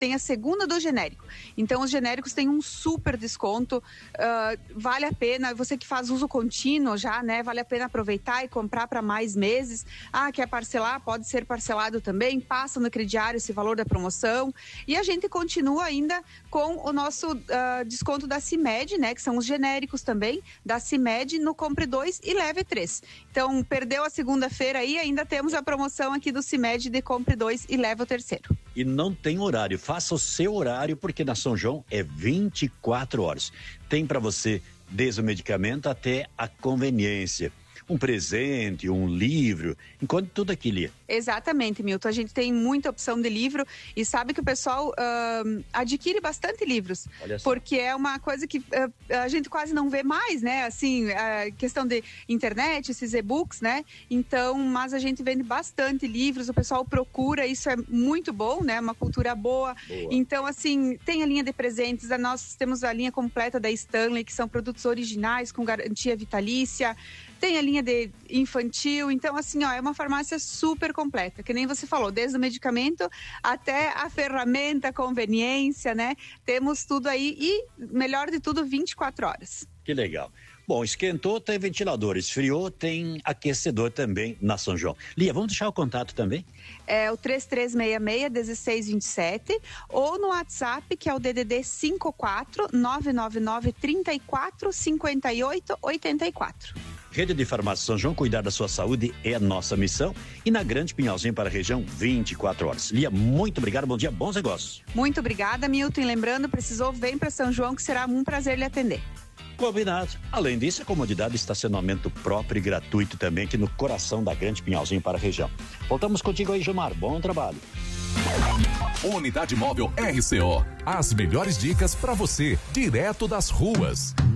tem a segunda do genérico. Então, os genéricos têm um super desconto, vale a pena, você que faz uso contínuo já, né? Vale a pena aproveitar e comprar para mais meses. Quer parcelar? Pode ser parcelado também, passa no crediário esse valor da promoção. E a gente continua ainda com o nosso desconto da CIMED, né? Que são os genéricos também, da CIMED, no compre 2 e leve 3. Então, perdeu a segunda-feira aí, ainda temos a promoção aqui do CIMED de compre 2 e leve o terceiro. E não tem horário, faça o seu horário, porque na São João é 24 horas. Tem para você desde o medicamento até a conveniência. Um presente, um livro, enquanto tudo aqui, Lia. Exatamente, Milton. A gente tem muita opção de livro e sabe que o pessoal adquire bastante livros. Porque é uma coisa que a gente quase não vê mais, né? Assim, questão de internet, esses e-books, né? Então, mas a gente vende bastante livros, o pessoal procura, isso é muito bom, né? Uma cultura boa. Então, assim, tem a linha de presentes, nós temos a linha completa da Stanley, que são produtos originais com garantia vitalícia. Tem a linha de infantil, então assim, é uma farmácia super completa, que nem você falou, desde o medicamento até a ferramenta, a conveniência, né? Temos tudo aí e, melhor de tudo, 24 horas. Que legal. Bom, esquentou, tem ventilador, esfriou, tem aquecedor também na São João. Lia, vamos deixar o contato também? É o 3366-1627 ou no WhatsApp, que é o DDD 54 999 34 58 84. Rede de Farmácia São João, cuidar da sua saúde é a nossa missão. E na Grande Pinhalzinho para a região, 24 horas. Lia, muito obrigado, bom dia, bons negócios. Muito obrigada, Milton. E lembrando, precisou, vem para São João, que será um prazer lhe atender. Combinado. Além disso, a comodidade, estacionamento próprio e gratuito também aqui no coração da Grande Pinhalzinho para a região. Voltamos contigo aí, Gilmar. Bom trabalho. Unidade Móvel RCO. As melhores dicas para você, direto das ruas.